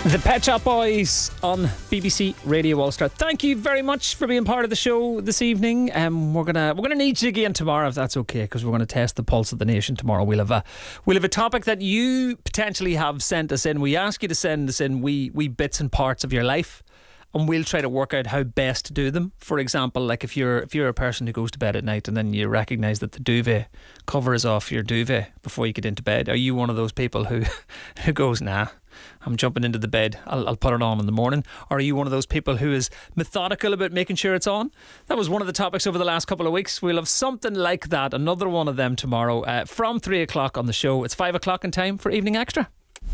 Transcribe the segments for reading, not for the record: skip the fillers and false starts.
The Pet Shop Boys on BBC Radio Ulster. Thank you very much for being part of the show this evening. We're gonna need you again tomorrow if that's okay, because we're gonna test the pulse of the nation tomorrow. We'll have a topic that you potentially have sent us in. We ask you to send us in wee bits and parts of your life, and we'll try to work out how best to do them. For example, like if you're a person who goes to bed at night and then you recognise that the duvet cover is off your duvet before you get into bed, are you one of those people who goes, nah, I'm jumping into the bed, I'll put it on in the morning? Or are you one of those people who is methodical about making sure it's on? That was one of the topics over the last couple of weeks. We'll have something like that, another one of them tomorrow from 3 o'clock on the show. It's 5 o'clock in time for Evening Extra.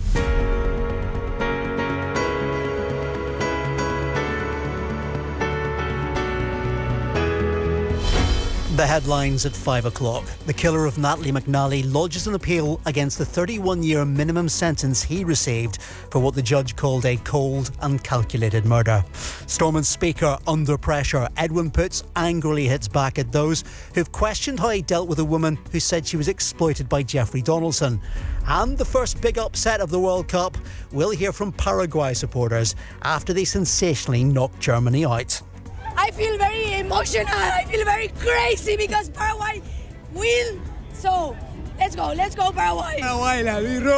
The headlines at 5 o'clock. The killer of Natalie McNally lodges an appeal against the 31-year minimum sentence he received for what the judge called a cold and calculated murder. Stormont Speaker under pressure. Edwin Poots angrily hits back at those who've questioned how he dealt with a woman who said she was exploited by Jeffrey Donaldson. And the first big upset of the World Cup. We'll hear from Paraguay supporters after they sensationally knocked Germany out. I feel very emotional, I feel very crazy because Paraguay will. So, let's go Paraguay. Paraguay, la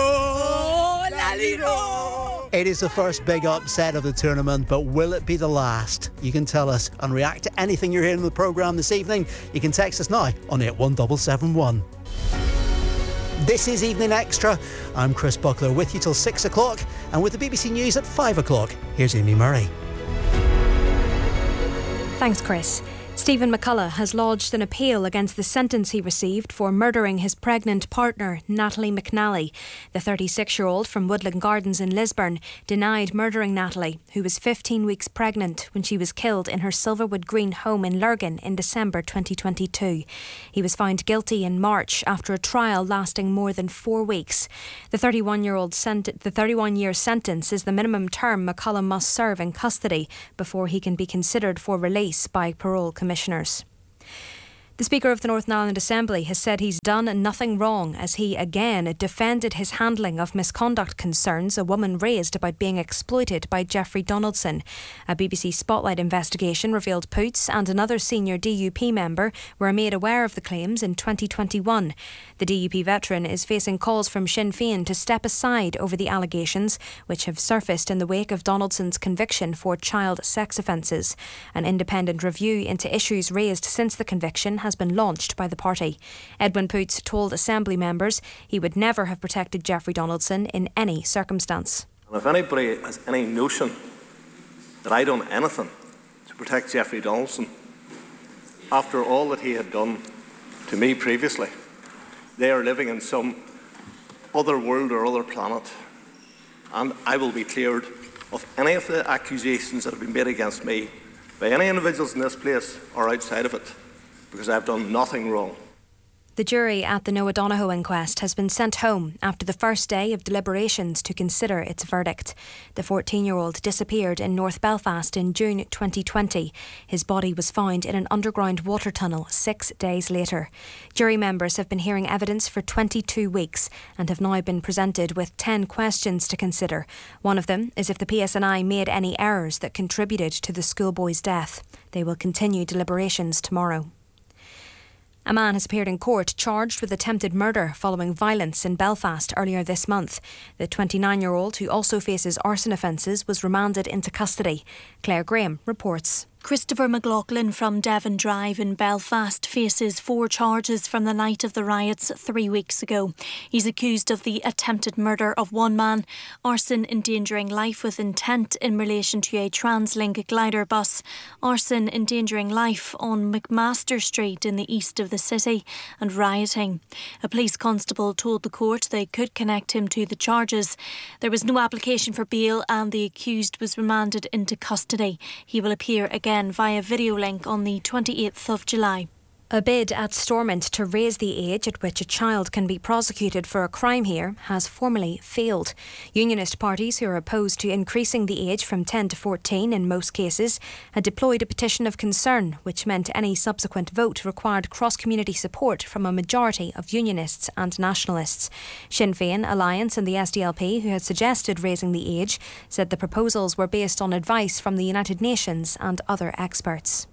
Liro. It is the first big upset of the tournament, but will it be the last? You can tell us and react to anything you're hearing in the programme this evening. You can text us now on 81771. This is Evening Extra. I'm Chris Buckler with you till 6 o'clock, and with the BBC News at 5 o'clock, here's Amy Murray. Thanks, Chris. Stephen McCullough has lodged an appeal against the sentence he received for murdering his pregnant partner, Natalie McNally. The 36-year-old from Woodland Gardens in Lisburn denied murdering Natalie, who was 15 weeks pregnant when she was killed in her Silverwood Green home in Lurgan in December 2022. He was found guilty in March after a trial lasting more than 4 weeks. The 31-year sentence is the minimum term McCullough must serve in custody before he can be considered for release by parole commissioners. The Speaker of the Northern Ireland Assembly has said he's done nothing wrong as he again defended his handling of misconduct concerns a woman raised about being exploited by Jeffrey Donaldson. A BBC Spotlight investigation revealed Poots and another senior DUP member were made aware of the claims in 2021. The DUP veteran is facing calls from Sinn Féin to step aside over the allegations, which have surfaced in the wake of Donaldson's conviction for child sex offences. An independent review into issues raised since the conviction has been launched by the party. Edwin Poots told Assembly members he would never have protected Jeffrey Donaldson in any circumstance. And if anybody has any notion that I done anything to protect Jeffrey Donaldson, after all that he had done to me previously, they are living in some other world or other planet, and I will be cleared of any of the accusations that have been made against me by any individuals in this place or outside of it, because I've done nothing wrong. The jury at the Noah Donohoe inquest has been sent home after the first day of deliberations to consider its verdict. The 14-year-old disappeared in North Belfast in June 2020. His body was found in an underground water tunnel 6 days later. Jury members have been hearing evidence for 22 weeks and have now been presented with 10 questions to consider. One of them is if the PSNI made any errors that contributed to the schoolboy's death. They will continue deliberations tomorrow. A man has appeared in court charged with attempted murder following violence in Belfast earlier this month. The 29-year-old, who also faces arson offences, was remanded into custody. Claire Graham reports. Christopher McLaughlin from Devon Drive in Belfast faces 4 charges from the night of the riots 3 weeks ago. He's accused of the attempted murder of one man, arson endangering life with intent in relation to a TransLink glider bus, arson endangering life on McMaster Street in the east of the city, and rioting. A police constable told the court they could connect him to the charges. There was no application for bail and the accused was remanded into custody. He will appear again via video link on the 28th of July. A bid at Stormont to raise the age at which a child can be prosecuted for a crime here has formally failed. Unionist parties who are opposed to increasing the age from 10 to 14 in most cases had deployed a petition of concern, which meant any subsequent vote required cross-community support from a majority of Unionists and Nationalists. Sinn Féin, Alliance and the SDLP, who had suggested raising the age, said the proposals were based on advice from the United Nations and other experts.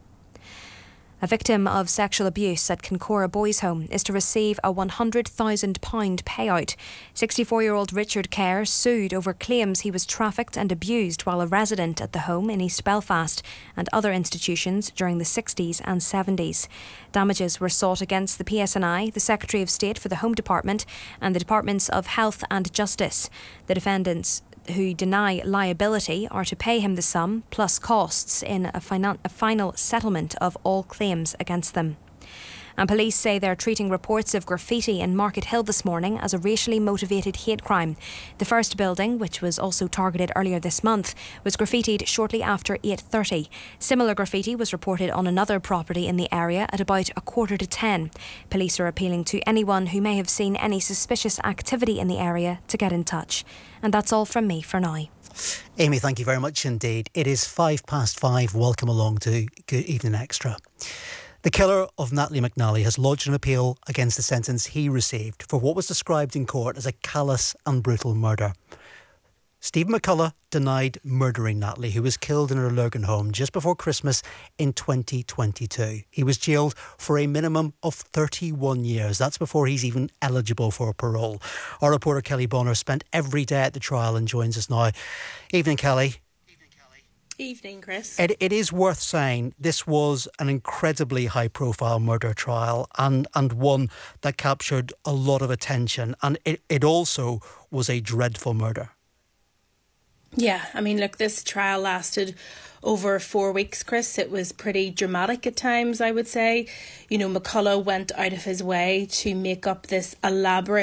A victim of sexual abuse at Kincora Boys Home is to receive a £100,000 payout. 64-year-old Richard Kerr sued over claims he was trafficked and abused while a resident at the home in East Belfast and other institutions during the 60s and 70s. Damages were sought against the PSNI, the Secretary of State for the Home Department and the Departments of Health and Justice. The defendants who deny liability are to pay him the sum plus costs in a final settlement of all claims against them. And police say they're treating reports of graffiti in Market Hill this morning as a racially motivated hate crime. The first building, which was also targeted earlier this month, was graffitied shortly after 8:30. Similar graffiti was reported on another property in the area at about 9:45. Police are appealing to anyone who may have seen any suspicious activity in the area to get in touch. And that's all from me for now. Amy, thank you very much indeed. It is 5:05. Welcome along to Good Evening Extra. The killer of Natalie McNally has lodged an appeal against the sentence he received for what was described in court as a callous and brutal murder. Stephen McCullough denied murdering Natalie, who was killed in her Lurgan home just before Christmas in 2022. He was jailed for a minimum of 31 years. That's before he's even eligible for parole. Our reporter Kelly Bonner spent every day at the trial and joins us now. Evening, Kelly. Evening, Chris. It is worth saying this was an incredibly high-profile murder trial and one that captured a lot of attention, and it also was a dreadful murder. Yeah, I mean, look, this trial lasted over 4 weeks, Chris. It was pretty dramatic at times, I would say. You know, McCullough went out of his way to make up this elaborate